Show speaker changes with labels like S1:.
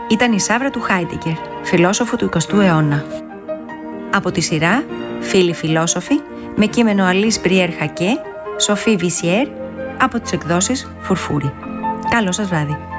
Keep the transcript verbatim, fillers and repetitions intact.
S1: ήταν η Σάβρα του Χάιντεγκερ, φιλόσοφο του εικοστού αιώνα. Από τη σειρά «Φίλοι φιλόσοφοι» με κείμενο Αλής Μπριέρ Χακέ, Σοφή Βισιέρ, από τις εκδόσεις Φουρφούρη. Καλό σας βράδυ.